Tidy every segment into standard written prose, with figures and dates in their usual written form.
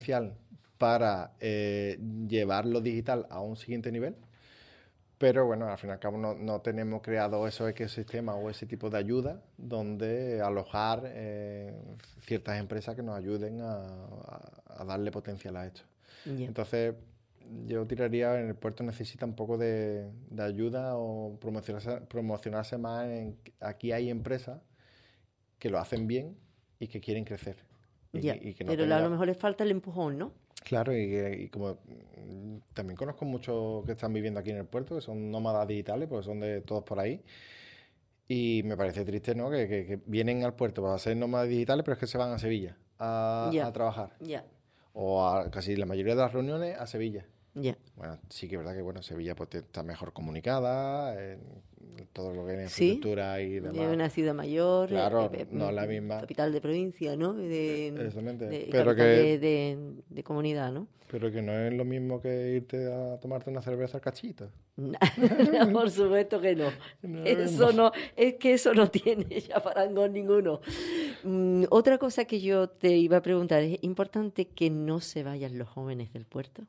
para llevar lo digital a un siguiente nivel. Pero bueno, al fin y al cabo no tenemos creado esos ecosistemas o ese tipo de ayuda donde alojar ciertas empresas que nos ayuden a darle potencial a esto. Ya. Entonces, yo tiraría, en el puerto necesita un poco de ayuda o promocionarse más. Aquí hay empresas que lo hacen bien y que quieren crecer. Ya, Y que no pero a lo tenga... mejor le falta el empujón, ¿no? Claro, y como también conozco muchos que están viviendo aquí en el puerto, que son nómadas digitales, porque son de todos por ahí. Y me parece triste, ¿no? Que vienen al puerto para ser nómadas digitales, pero es que se van a Sevilla a Ya, trabajar. ya, O a casi la mayoría de las reuniones a Sevilla. ya. Bueno, sí que es verdad que bueno, Sevilla pues, está mejor comunicada, todo lo que es Sí, infraestructura y es demás. una ciudad mayor, Claro, no es la misma, capital de provincia, ¿no? exactamente, Capital de comunidad, ¿no? pero que no es lo mismo que irte a tomarte una cerveza al cachito. No, por supuesto que no. No es lo mismo. Eso no, es que eso no tiene ya parangón ninguno. Otra cosa que yo te iba a preguntar, ¿es importante que no se vayan los jóvenes del puerto?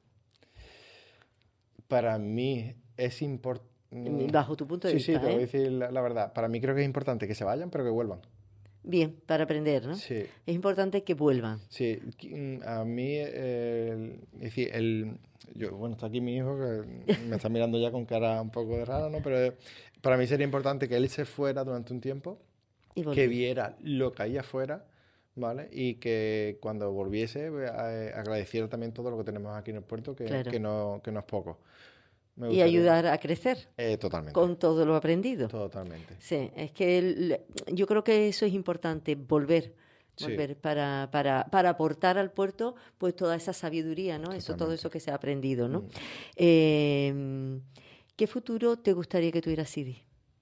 Para mí es importante... Bajo tu punto de Sí, sí, te vista, voy a ¿eh? decir la verdad. Para mí creo que es importante que se vayan, pero que vuelvan. Bien, para aprender, ¿no? Sí, Es importante que vuelvan. sí. A mí, es decir, bueno, está aquí mi hijo que me está mirando ya con cara un poco de raro, ¿no? Pero para mí sería importante que él se fuera durante un tiempo, Y que volviera. viera lo que hay afuera, ¿vale? Y que cuando volviese agradeciera también todo lo que tenemos aquí en el puerto, Claro. que no es poco. Me Y gustaría. ayudar a crecer Totalmente, con todo lo aprendido. totalmente. Sí, es que yo creo que eso es importante, volver, Sí, para aportar al puerto pues toda esa sabiduría, ¿no? Eso, todo totalmente. eso que se ha aprendido, ¿no? Mm. Eh, ¿Qué futuro te gustaría que tuviera Sidi?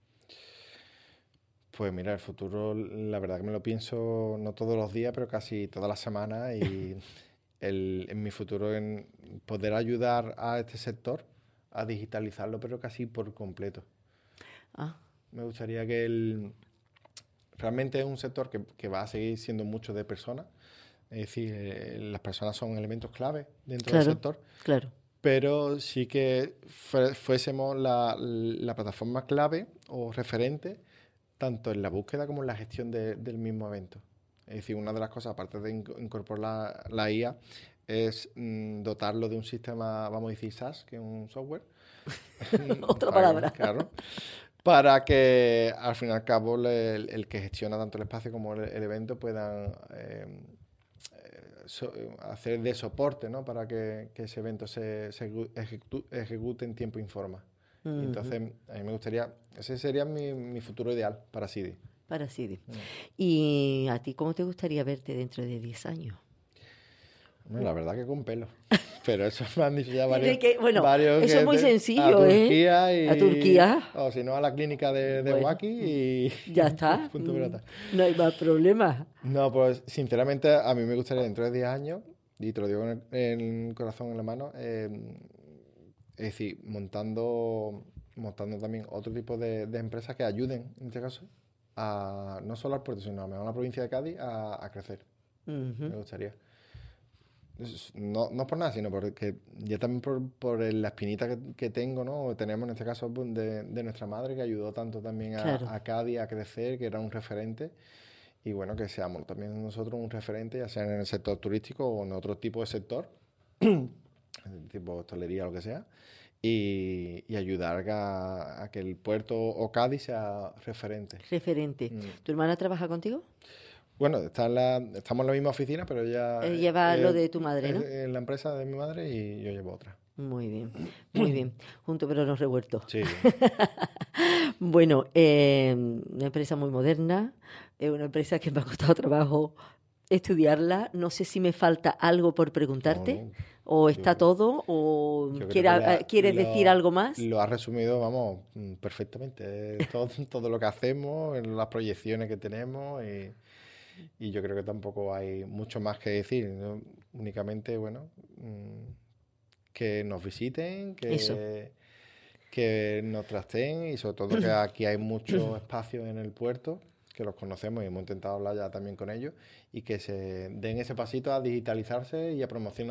Pues mira, el futuro, la verdad que me lo pienso no todos los días, pero casi todas las semanas y en mi futuro en poder ayudar a este sector a digitalizarlo, pero casi por completo. Ah, Me gustaría que realmente es un sector que va a seguir siendo mucho de personas, es decir, las personas son elementos clave dentro del claro, sector, claro. pero sí que fuésemos la plataforma clave o referente tanto en la búsqueda como en la gestión del mismo evento. Es decir, una de las cosas, aparte de incorporar la IA, es dotarlo de un sistema, vamos a decir SaaS, que es un software, Otra palabra. claro, para que al fin y al cabo el que gestiona tanto el espacio como el evento puedan hacer de soporte, ¿no? Para que ese evento se ejecute en tiempo y forma. Y Ujú, entonces a mí me gustaría, ese sería mi futuro ideal para CD. para Sidi. ¿Y a ti cómo te gustaría verte dentro de 10 años? Bueno, la verdad que con pelo. Pero eso me han dicho ya Tiene que, bueno, varios eso es que muy a sencillo, ¿eh? Turquía A y... Turquía, O si no, a la clínica de bueno, Waki y ya está, punto pelota. no hay más problemas. No, pues sinceramente a mí me gustaría dentro de 10 años, y te lo digo en el corazón, en la mano, es decir, montando también otro tipo de empresas que ayuden, en este caso, no solo al puerto, sino a la provincia de Cádiz a crecer. Ujú. Me gustaría. No por nada, sino porque ya también por la espinita que tengo, ¿no? O tenemos en este caso pues, de nuestra madre, que ayudó tanto también Claro, a Cádiz a crecer, que era un referente. Y bueno, que seamos también nosotros un referente, ya sea en el sector turístico o en otro tipo de sector, tipo hostelería o lo que sea, y ayudar a que el puerto o Cádiz sea referente. referente. Mm. ¿Tu hermana trabaja contigo? Bueno, estamos en la misma oficina, pero ella Lleva lo de tu madre, es ¿no? en la empresa de mi madre y yo llevo otra. Muy bien, muy bien. Junto pero no revuelto. Sí. Bueno, una empresa muy moderna, una empresa que me ha costado trabajo estudiarla. No sé si me falta algo por No, preguntarte, no. o está Yo, todo, o yo creo que quieres decir algo más. lo ha resumido, vamos, perfectamente. Todo lo que hacemos, las proyecciones que tenemos y yo creo que tampoco hay mucho más que decir, ¿no? Únicamente, bueno, que nos visiten, Eso. que nos trasteen y sobre todo que aquí hay mucho espacio en el puerto que los conocemos y hemos intentado hablar ya también con ellos, y que se den ese pasito a digitalizarse y a promocionar